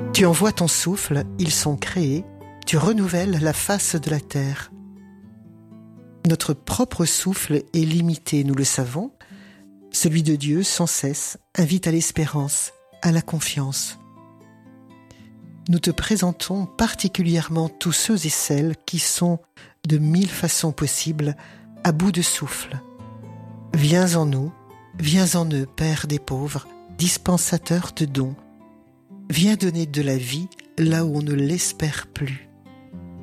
Tu envoies ton souffle, ils sont créés, tu renouvelles la face de la terre. Notre propre souffle est limité, nous le savons. Celui de Dieu, sans cesse, invite à l'espérance, à la confiance. Nous te présentons particulièrement tous ceux et celles qui sont, de 1000 façons possibles, à bout de souffle. Viens en nous, viens en eux, Père des pauvres, dispensateur de dons. Viens donner de la vie là où on ne l'espère plus.